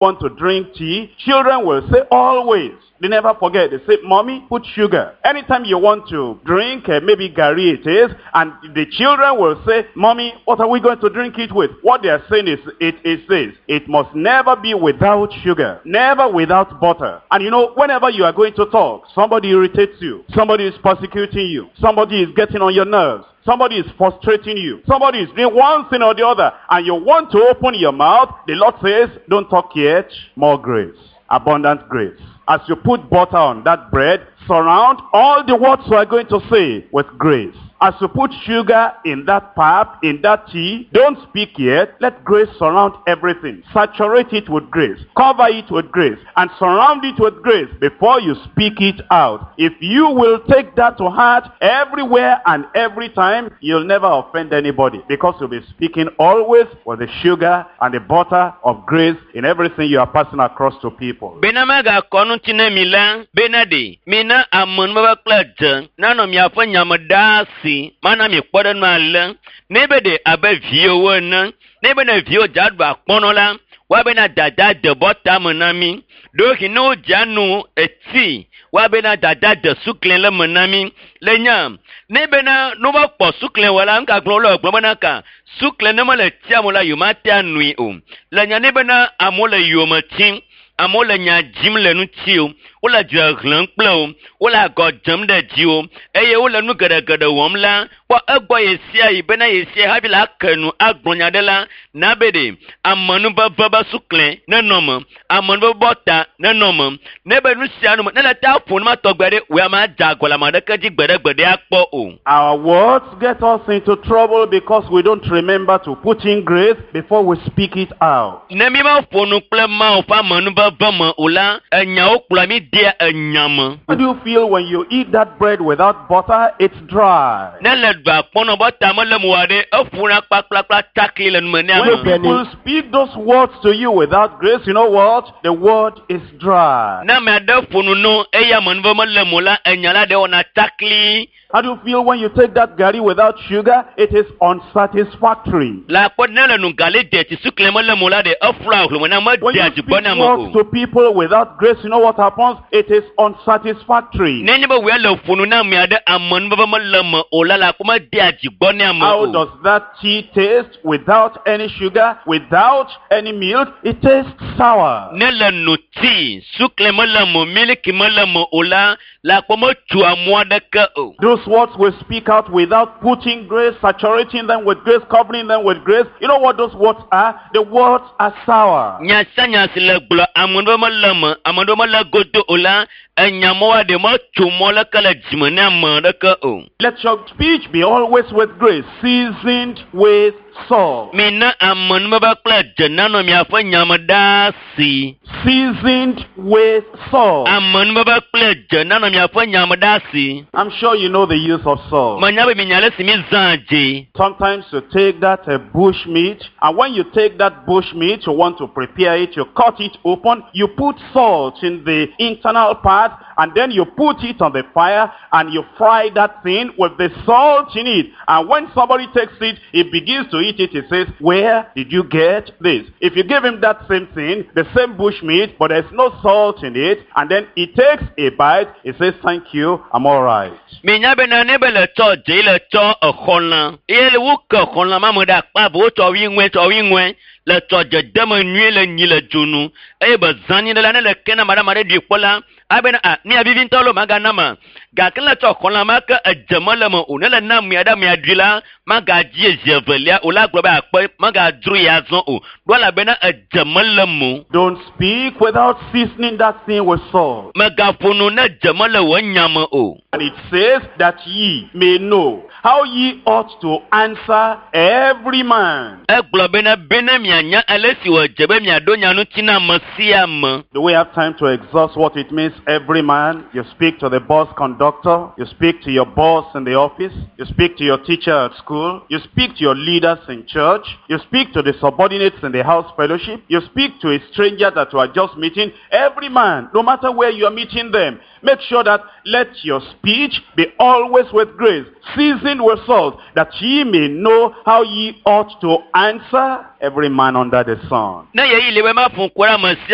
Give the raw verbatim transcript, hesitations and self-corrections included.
want to drink tea, children will say always. They never forget. They say, Mommy, put sugar. Anytime you want to drink, uh, maybe Gary it is, and the children will say, Mommy, what are we going to drink it with? What they are saying is, it is this. It must never be without sugar. Never without butter. And you know, whenever you are going to talk, somebody irritates you. Somebody is persecuting you. Somebody is getting on your nerves. Somebody is frustrating you. Somebody is doing one thing or the other. And you want to open your mouth. The Lord says, don't talk yet. More grace. Abundant grace. As you put butter on that bread, surround all the words you are going to say with grace. As you put sugar in that pap, in that tea, don't speak yet. Let grace surround everything. Saturate it with grace. Cover it with grace. And surround it with grace before you speak it out. If you will take that to heart everywhere and every time, you'll never offend anybody. Because you'll be speaking always with the sugar and the butter of grace in everything you are passing across to people. Benamaga konutine mila benadi mina amon baba klaje nano mi afa nyamadasi mana mi kpodan mala nebede abe vio wona nebena vio jadba kponola wabena dada de bota monami do hino janu eti wabena dada de suklen le monami lenya nebena no ba kpo suklen wala nka glolo gbona ka suklen ne mala tiamola yumata nui o lenya nebena amola yomatin amola nya jimle nu tio wala jaglan plo wala go jam de jio eye wala nu gada gada womla wa agbo yesia ibena yesia habila kanu agbonya de la nabede amanu baba basukle na nom amanu bota na nom ne be nu sia no na la ta fun ma togbere we ma jagola ma de kaji gbede gbede akpo o. Our words get us into trouble because we don't remember to put in grace before we speak it out. Ne mi ma funu ple ma o fa manu baba ma ola enya o kula mi dia enyama. How do you feel when you eat that bread without butter? It's dry. Na le ba pono bota ma le muade o funa kpa kpa kpa takli le mena. When people speak those words to you without grace, you know what? The word is dry. Na me da funu no eya manvo ma le mula enyala de ona takli. How do you feel when you take that gari without sugar? It is unsatisfactory. La podnela nu gale de ti sukle ma le mula de afra lo na ma When de you ti speak bona mo. words to people without grace, you know what happens? It is unsatisfactory. Nene ba we le funu na me ada amon ba ma le ma ola la kuma de aji bona mo. How does that tea taste without any sugar, without any milk? It tastes sour. Ne le nu ti sukle ma le mo miliki ma le mo ola la kuma tu amwa de ka o. Those words we speak out without putting grace, saturating them with grace, covering them with grace. You know what those words are? The words are sour. Nya sanya sile glo amon ba ma le mo amon ba ma la godo ola enyamo wa de ma tu mo la kala jimana ma de ka o. Let your speech be always with grace, seasoned with salt. Mina amon ba kla janano mi afa nyamadasi. Seasoned with salt. Amon ba kla janano mi afa nyamadasi. I'm sure you know the use of salt. Manyabe mi nyale simi zanje. Sometimes you take that uh, bush meat, and when you take that bush meat, you want to prepare it, you cut it open, you put salt in the internal part, and then you put it on the fire, and you fry that thing with the salt in it. And when somebody takes it, he begins to eat it, he says, where did you get this? If you give him that same thing, the same bush meat, but there's no salt in it, and then he takes a bite, he says, thank you, I'm all right. Minyabe na nebe le to je le to ekhonla. Ele wu ke khonla mamuda pa bo to winwe to winwe. Le to je deme nui le nyi le jonu. E be zani de la ne le kena mara mara di pola. Abena a ni abivin tolo maga nama. Ga ken le to khonla ma ke ejema le mo one le na mi ada mi adwila maga ji jevelia ola glo ba pe maga dru ya zon o. Do la bena ejema le mo. Don't speak without seasoning that thing with salt. Maga funu na jema le wo nyama o. And it says that ye may know how ye ought to answer every man. E glo bena bena mi anya alesi wo jebe mi adonya nu tina masia ma. Do we have time to exhaust what it means, every man? You speak to the bus conductor, you speak to your boss in the office, you speak to your teacher at school, you speak to your leaders in church, you speak to the subordinates in the house fellowship, you speak to a stranger that you are just meeting. Every man, no matter where you are meeting them, make sure that let your speech be always with grace, seasoned with salt, that ye may know how ye ought to answer every man under the sun.